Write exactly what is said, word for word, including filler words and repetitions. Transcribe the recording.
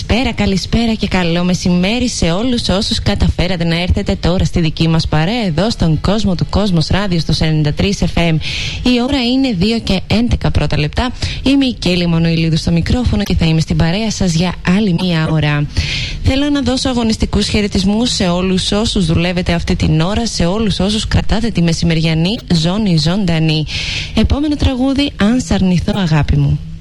Καλησπέρα, καλησπέρα και καλό μεσημέρι σε όλους όσους καταφέρατε να έρθετε τώρα στη δική μας παρέα εδώ στον κόσμο του Κόσμος Ράδιο στους ενενήντα τρία εφ εμ. Η ώρα είναι δύο και έντεκα πρώτα λεπτά. Είμαι η Κέλλη Μονοηλίδου στο μικρόφωνο και θα είμαι στην παρέα σας για άλλη μία ώρα. Θέλω να δώσω αγωνιστικούς χαιρετισμούς σε όλους όσους δουλεύετε αυτή την ώρα, σε όλους όσους κρατάτε τη μεσημεριανή ζώνη ζωντανή. Επόμενο τραγούδι, Αν σ' αρνηθώ αγάπη μου.